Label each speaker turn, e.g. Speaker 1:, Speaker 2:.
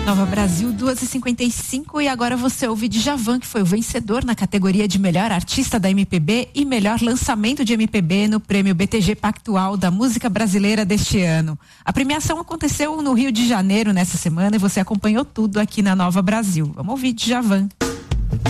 Speaker 1: Nova Brasil, 2h55, e agora você ouve Djavan, que foi o vencedor na categoria de melhor artista da MPB e melhor lançamento de MPB no prêmio BTG Pactual da música brasileira deste ano. A premiação aconteceu no Rio de Janeiro nessa semana e você acompanhou tudo aqui na Nova Brasil. Vamos ouvir Djavan.